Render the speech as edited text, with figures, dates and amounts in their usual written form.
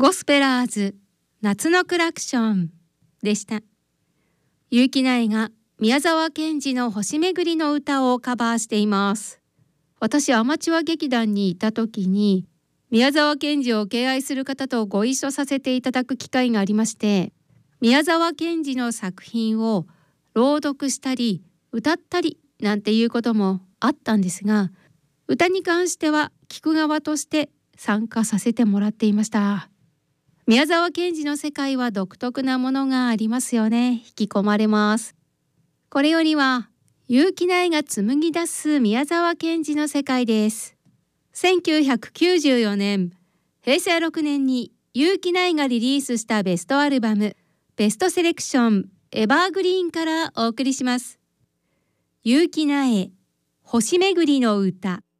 ゴスペラーズ夏のクラクションでした。結城苗が宮沢賢治の星めぐりの歌をカバーしています。私アマチュア劇団にいた時に宮沢賢治を敬愛する方とご一緒させていただく機会がありまして、宮沢賢治の作品を朗読したり歌ったりなんていうこともあったんですが、歌に関しては聞く側として参加させてもらっていました。宮沢賢治の世界は独特なものがありますよね。引き込まれます。これよりは結城苗が紡ぎ出す宮沢賢治の世界です。1994年、平成6年に結城苗がリリースしたベストアルバムベストセレクションエバーグリーンからお送りします。結城苗、星めぐりの歌。